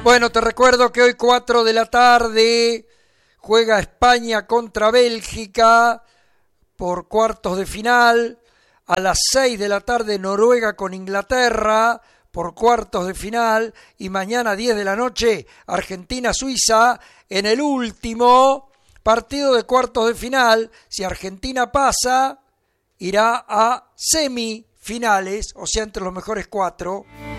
Bueno, te recuerdo que hoy 4 de la tarde juega España contra Bélgica por cuartos de final. A las 6 de la tarde Noruega con Inglaterra por cuartos de final. Y mañana 10 de la noche Argentina-Suiza en el último partido de cuartos de final. Si Argentina pasa, irá a semifinales, o sea, entre los mejores 4.